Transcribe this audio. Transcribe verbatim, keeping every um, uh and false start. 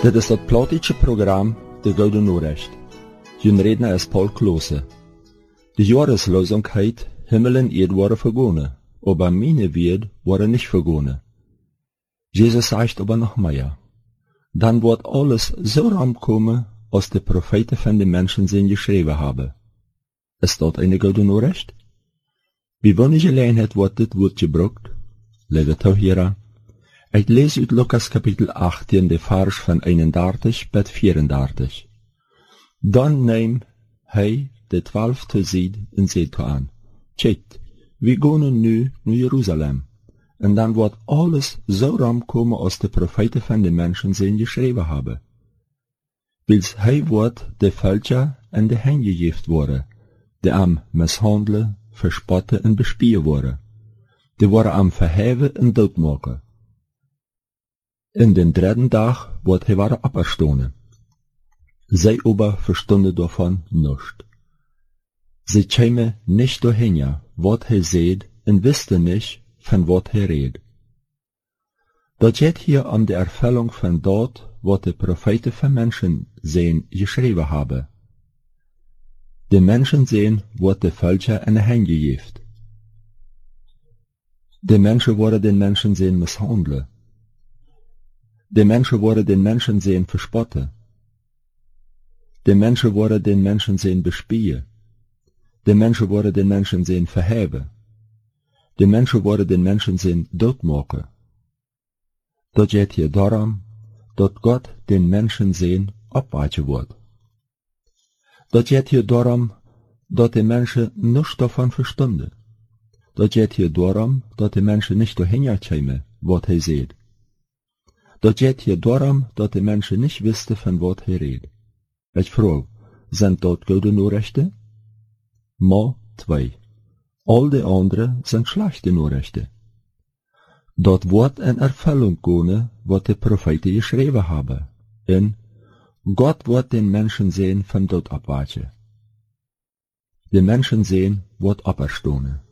Dit is dat platische program De Gouden Noorrecht. Jun redner is Paul Klose. De Jahreslosung Himmel en Erd waren vergonnen, aber meine Wert waren nicht vergonnen. Jesus sagt aber noch mehr. Dann wird alles so rankommen, als de Propheten van de Menschen zijn geschreven hebben. Is dat eine Gouden Noorrecht? Wie wanneer gelegenheid wordt dit woord gebruikt? Lieve toeheren, ik lees uit Lukas kapitel achttien de vers van eenendertig tot vierendertig. Dan neem hij de twaalf te ziet en zegt aan, Tjit, we gaan nu naar Jeruzalem. En dan wordt alles zo rankomen als de Propheten van de Menschen zijn geschreven hebben. Wils hij wordt de Völker en de hengegeeft worden, die am mishandelen, verspotten en bespieën worden. Die worden am verheven en doodmaken. In den dritten dag wordt hij worden opgestonden. Zij aber verstonden daarvan nichts. Sie kämen nicht dahin, wat hij seht, en wisten nicht, van wat hij redt. Dat geht hier um de Erfüllung van dat, wat de Propheten van Menschen zijn geschreven hebben. De Menschen sehen, wat de Völker en de hengegeeft. De Menschen worden den Menschen sehen mishandelen. De Menschen worden den Menschen sehen verspotten. De Menschen worden den Menschen sehen bespieën. De Menschen worden den Menschen sehen verheven. De Menschen worden den Menschen sehen doodmaken. Dat geht hier darum, dat Gott den Menschen sehen opwaaien wordt. Dat geht hier darum, dat de Menschen nichts davon verstonden. Dat geht hier darum, dat de Menschen nicht dahin kämen, wat hij seht. Dat geht hier darum, dat de Menschen nicht wisten van wat hij redt. Ich frage, sind dort gute Nachrichten? Ma zwei. All die anderen sind schlechte Nachrichten. Dort wird in Erfüllung gehen, wat de Propheten geschreven haben. En Gott wird den Menschen sehen von dort abweichen. Die Menschen sehen, wird auferstehen.